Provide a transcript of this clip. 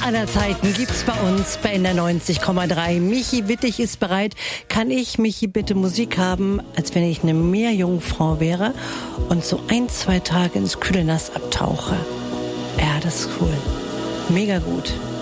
aller Zeiten gibt's bei uns bei NDR 90,3. Michi Wittig ist bereit. Kann ich, Michi, bitte Musik haben, als wenn ich eine Meerjungfrau wäre und so 1-2 Tage ins kühle Nass abtauche? Ja, das ist cool. Mega gut.